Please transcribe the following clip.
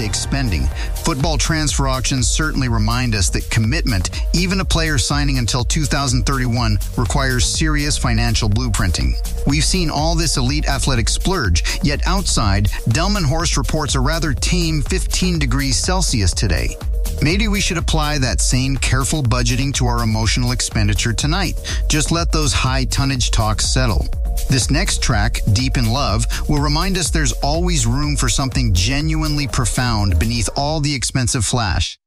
sweepstakes spending, football transfer auctions certainly remind us that commitment, even a player signing until 2031, requires serious financial blueprinting. We've seen all this elite athletic splurge, yet outside, Delmenhorst reports a rather tame 15 degrees Celsius today. Maybe we should apply that same careful budgeting to our emotional expenditure tonight. Just let those high tonnage talks settle. This next track, Deep in Love, will remind us there's always room for something genuinely profound beneath all the expensive flash.